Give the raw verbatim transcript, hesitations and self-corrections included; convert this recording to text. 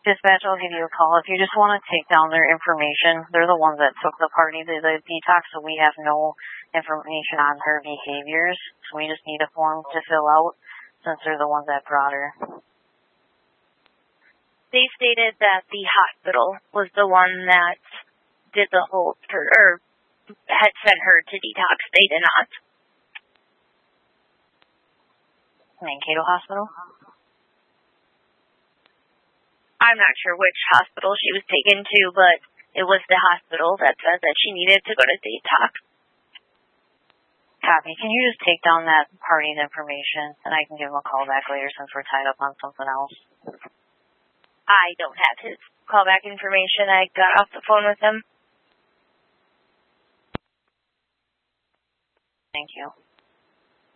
Dispatch, I'll give you a call. If you just want to take down their information, they're the ones that took the party to the detox, so we have no information on her behaviors. So we just need a form to fill out since they're the ones that brought her. They stated that the hospital was the one that did the whole, or had sent her to detox. They did not. Mankato Hospital? I'm not sure which hospital she was taken to, but it was the hospital that said that she needed to go to detox. Copy. Can you just take down that party's information, and I can give him a call back later since we're tied up on something else? I don't have his callback information. I got off the phone with him. Thank you.